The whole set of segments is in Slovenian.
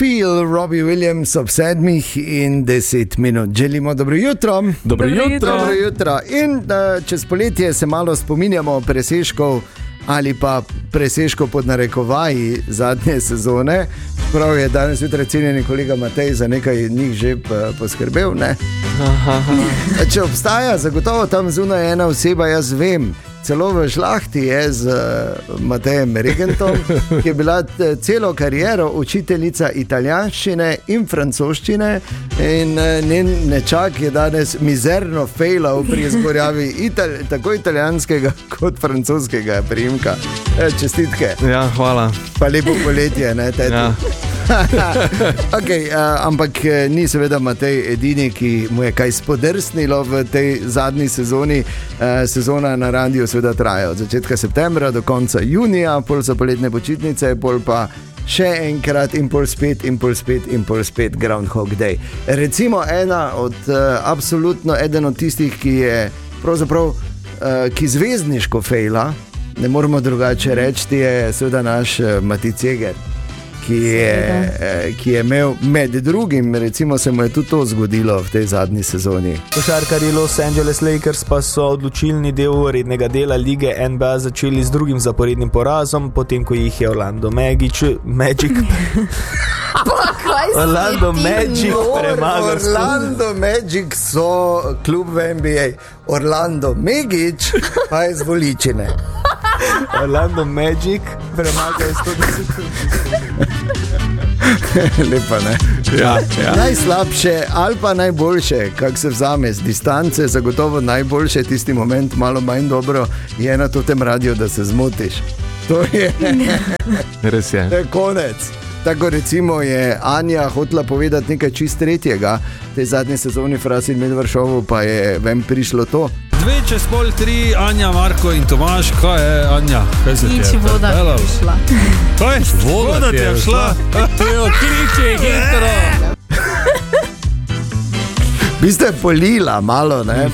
Feel, Robbie Williams ob 7:10. Želimo dobro jutro. Dobro jutro. In čez poletje se malo spominjamo presežkov ali pa presežkov pod narekovaji zadnje sezone. Prav je danes jutraj cenjeni kolega Matej za nekaj njih že poskrbel, ne? Če obstaja zagotovo tam zunaj ena oseba, jaz vem, celo v žlahti je z Matejem Regentom, ki je bila celo kariero učiteljica italijanščine in francoščine in njen nečak je danes mizerno fejlal pri izgovorjavi tako italijanskega kot francoskega priimka. Čestitke. Ja, hvala. Pa lepo poletje, ne, teti? Ja. Okay, ampak ni seveda Matej edini, ki mu je kaj spodrsnilo v tej zadnji sezoni. Sezona na radiju seveda traja od začetka septembra do konca junija, pol so poletne počitnice, pol pa še enkrat in pol spet Groundhog Day. Recimo absolutno eden od tistih, ki je pravzaprav ki zvezdniško fejla, ne moramo drugače reči, je seveda naš Mati Ceger, ki je imel med drugim, recimo se mu je tudi to zgodilo v tej zadnji sezoni. Košarkarji Los Angeles Lakers pa so odločilni del rednega dela lige NBA začeli z drugim zaporednim porazom, potem ko jih je Orlando Magic premagal. Orlando Magic so klub v NBA, Orlando Magic pa je zvoličine. Orlando Magic premagal 110. Lepa, ne? Ja. Najslabše ali pa najboljše, kak se vzame z distance, zagotovo najboljše, tisti moment malo manj dobro je na tem radiju, da se zmotiš. To je res je. To je konec. Tako recimo je Anja hotela povedati nekaj čist tretjega, tej zadnji sezoni Fras in Medvršovu pa je vem prišlo to. 2:30, Anja, Marko in Tomaž, kaj je Anja? Kaj se nič voda je šla. Kaj? Voda ti je šla? Jo, kliče, hitro. Vi ste polila malo, ne?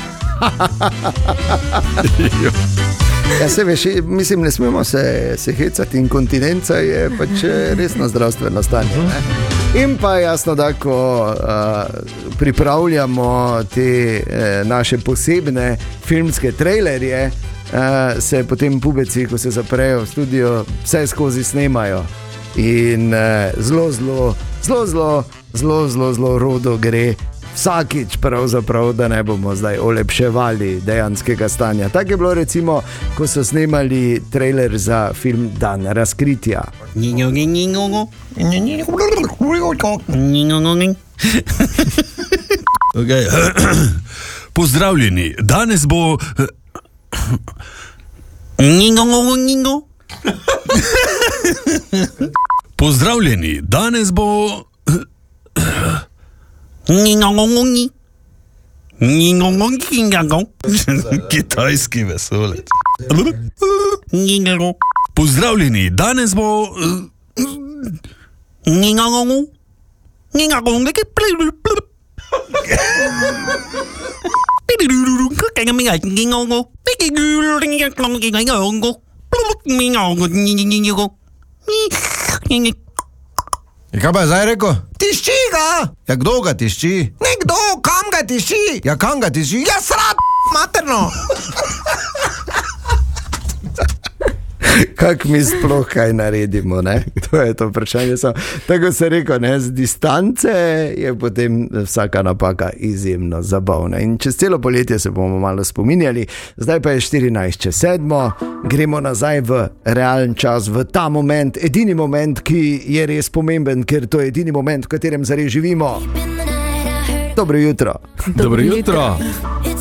Ja, se veš, mislim, ne smemo se hecati, inkontinenca je pač resno zdravstveno stanje, ne? In pa jasno, da ko pripravljamo te naše posebne filmske trailerje, se potem pubeci, ko se zaprejo v studio, vse skozi snemajo. In zelo rodo gre vsakič pravzaprav, da ne bomo zdaj olepševali dejanskega stanja. Tako je bilo recimo, ko so snemali trailer za film Dan razkritja. Okay. Pozdravljeni, danes bo... Pozdravljeni, danes bo... Kitajski vesolec. Pozdravljeni, danes bo... Kaj pa je zdaj rekel? Tišči ga! Ja, kdo ga tišči? Nekdo, kam ga tišči? Ja, kam ga tišči? Ja, srad, materno! Kako mi sploh kaj naredimo, ne? To je to vprašanje. Tako se rekel, ne? Z distance je potem vsaka napaka izjemno zabavna. In čez celo poletje se bomo malo spominjali. Zdaj pa je 14:07. Gremo nazaj v realen čas, v ta moment, edini moment, ki je res pomemben, ker to je edini moment, v katerem zares živimo. Dobro jutro. Dobro jutro.